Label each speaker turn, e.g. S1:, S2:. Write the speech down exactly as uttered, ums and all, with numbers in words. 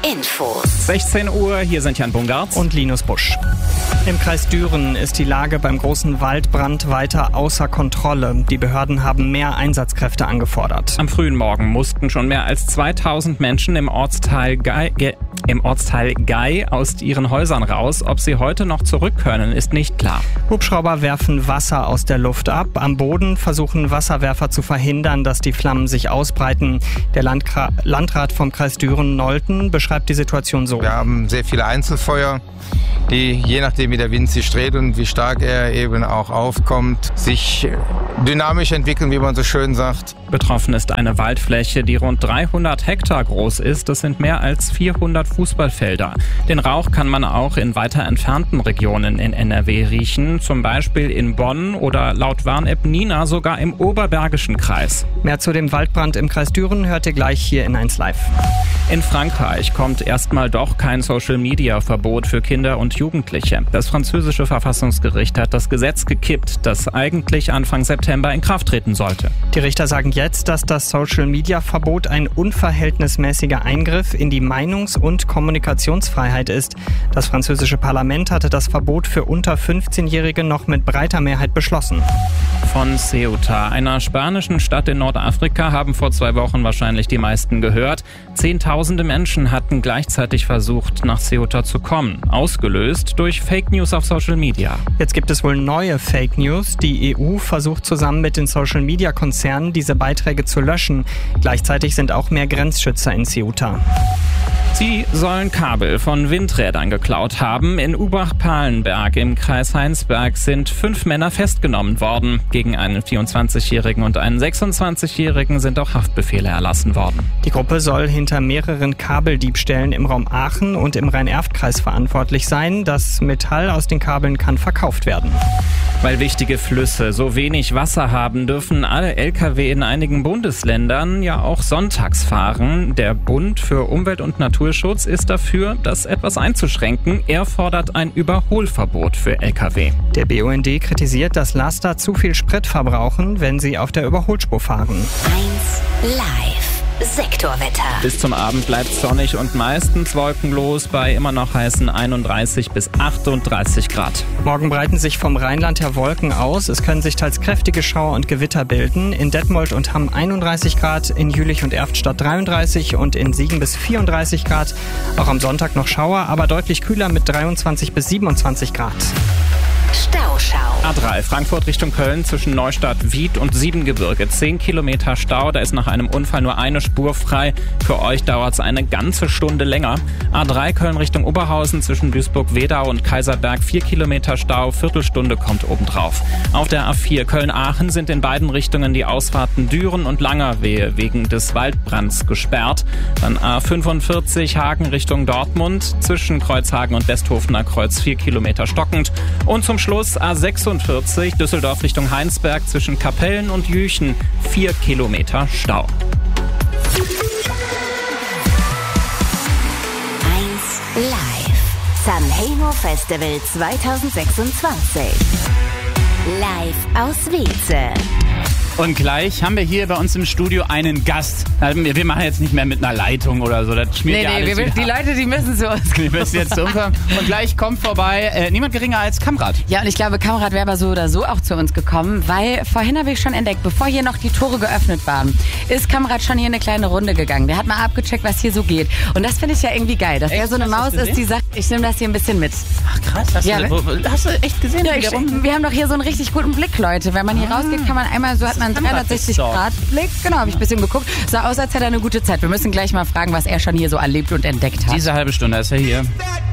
S1: Infos.
S2: sechzehn Uhr, hier sind Jan Bungart
S3: und Linus Busch. Im Kreis Düren ist die Lage beim großen Waldbrand weiter außer Kontrolle. Die Behörden haben mehr Einsatzkräfte angefordert.
S2: Am frühen Morgen mussten schon mehr als zweitausend Menschen im Ortsteil Gei, Ge, im Ortsteil Gei aus ihren Häusern raus. Ob sie heute noch zurück können, ist nicht klar.
S3: Hubschrauber werfen Wasser aus der Luft ab. Am Boden versuchen Wasserwerfer zu verhindern, dass die Flammen sich ausbreiten. Der Landgra- Landrat vom Kreis Düren-Nolten beschreibt die Situation so.
S4: Wir haben sehr viele Einzelfeuer, die je nachdem wie der Wind sich dreht und wie stark er eben auch aufkommt, sich dynamisch entwickeln, wie man so schön sagt.
S2: Betroffen ist eine Waldfläche, die rund dreihundert Hektar groß ist. Das sind mehr als vierhundert Fußballfelder. Den Rauch kann man auch in weiter entfernten Regionen in N R W riechen, zum Beispiel in Bonn oder laut Warn-App-Nina sogar im Oberbergischen Kreis.
S3: Mehr zu dem Waldbrand im Kreis Düren hört ihr gleich hier in eins Live.
S2: In Frankreich kommt erstmal doch kein Social-Media-Verbot für Kinder und Jugendliche. Das französische Verfassungsgericht hat das Gesetz gekippt, das eigentlich Anfang September in Kraft treten sollte.
S3: Die Richter sagen jetzt, dass das Social-Media-Verbot ein unverhältnismäßiger Eingriff in die Meinungs- und Kommunikationsfreiheit ist. Das französische Parlament hatte das Verbot für unter fünfzehnjährige noch mit breiter Mehrheit beschlossen.
S2: Von Ceuta, einer spanischen Stadt in Nordafrika, haben vor zwei Wochen wahrscheinlich die meisten gehört. Zehntausende Menschen hatten gleichzeitig versucht, nach Ceuta zu kommen. Ausgelöst durch Fake News auf Social Media.
S3: Jetzt gibt es wohl neue Fake News. Die E U versucht zusammen mit den Social-Media-Konzernen, diese Beiträge zu löschen. Gleichzeitig sind auch mehr Grenzschützer in Ceuta.
S2: Sie sollen Kabel von Windrädern geklaut haben. In Ubach-Palenberg im Kreis Heinsberg sind fünf Männer festgenommen worden. Gegen einen vierundzwanzigjährigen und einen sechsundzwanzigjährigen sind auch Haftbefehle erlassen worden.
S3: Die Gruppe soll hinter mehreren Kabeldiebstählen im Raum Aachen und im Rhein-Erft-Kreis verantwortlich sein. Das Metall aus den Kabeln kann verkauft werden.
S2: Weil wichtige Flüsse so wenig Wasser haben, dürfen alle L K W in einigen Bundesländern ja auch sonntags fahren. Der Bund für Umwelt und Naturschutz ist dafür, das etwas einzuschränken. Er fordert ein Überholverbot für L K W.
S3: Der B U N D kritisiert, dass Laster zu viel Sprit verbrauchen, wenn sie auf der Überholspur fahren.
S1: eins Live. Sektorwetter.
S2: Bis zum Abend bleibt sonnig und meistens wolkenlos bei immer noch heißen einunddreißig bis achtunddreißig Grad.
S3: Morgen breiten sich vom Rheinland her Wolken aus. Es können sich teils kräftige Schauer und Gewitter bilden. In Detmold und Hamm einunddreißig Grad, in Jülich und Erftstadt dreiunddreißig und in Siegen bis vierunddreißig Grad. Auch am Sonntag noch Schauer, aber deutlich kühler mit dreiundzwanzig bis siebenundzwanzig Grad.
S1: Stauschau.
S2: A drei, Frankfurt Richtung Köln zwischen Neustadt, Wied und Siebengebirge. zehn Kilometer Stau, da ist nach einem Unfall nur eine Spur frei. Für euch dauert es eine ganze Stunde länger. A drei, Köln Richtung Oberhausen zwischen Duisburg-Wedau und Kaiserberg. vier Kilometer Stau, Viertelstunde kommt obendrauf. Auf der A vier, Köln-Aachen sind in beiden Richtungen die Ausfahrten Düren und Langerwehe wegen des Waldbrands gesperrt. Dann A fünfundvierzig, Hagen Richtung Dortmund zwischen Kreuzhagen und Westhofener Kreuz. vier Kilometer stockend. Und zum Schluss A sechsundvierzig, Düsseldorf Richtung Heinsberg zwischen Kapellen und Jüchen, vier Kilometer Stau.
S1: eins Live. Sanremo Festival zweitausendsechsundzwanzig. Live aus Wietze.
S5: Und gleich haben wir hier bei uns im Studio einen Gast. Wir machen jetzt nicht mehr mit einer Leitung oder so. Das schmiert
S6: nee,
S5: ja
S6: nee,
S5: alles
S6: wir,
S5: wieder.
S6: die Leute, die müssen zu uns.
S5: Die müssen jetzt zu uns kommen. Und gleich kommt vorbei äh, niemand geringer als Kamrat.
S6: Ja, und ich glaube, Kamrat wäre aber so oder so auch zu uns gekommen, weil vorhin habe ich schon entdeckt, bevor hier noch die Tore geöffnet waren, ist Kamrat schon hier eine kleine Runde gegangen. Der hat mal abgecheckt, was hier so geht. Und das finde ich ja irgendwie geil, dass
S5: Echt?
S6: er so eine
S5: Hast du
S6: Maus
S5: das
S6: ist, die sagt, ich nehme das hier ein bisschen mit.
S5: Ach krass, hast,
S6: Ja,
S5: du, wo, hast du echt gesehen?
S6: Ja,
S5: wie
S6: ich,
S5: der rum-
S6: wir haben doch hier so einen richtig guten Blick, Leute. Wenn man hier
S5: Ah.
S6: rausgeht, kann man einmal, so hat man einen dreihundertsechzig Grad Blick. Genau, habe ich ein bisschen geguckt. Sah aus, als hätte er eine gute Zeit. Wir müssen gleich mal fragen, was er schon hier so erlebt und entdeckt hat.
S5: Diese halbe Stunde ist er hier.